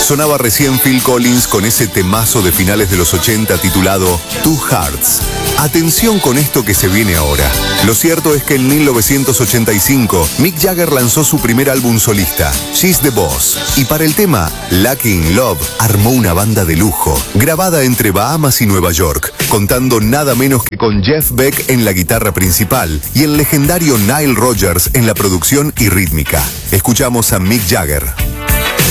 Sonaba recién Phil Collins con ese temazo de finales de los 80 titulado Two Hearts. Atención con esto que se viene ahora. Lo cierto es que en 1985 Mick Jagger lanzó su primer álbum solista, She's the Boss, y para el tema Lucky in Love armó una banda de lujo, grabada entre Bahamas y Nueva York, contando nada menos que con Jeff Beck en la guitarra principal y el legendario Nile Rodgers en la producción y rítmica. Escuchamos a Mick Jagger.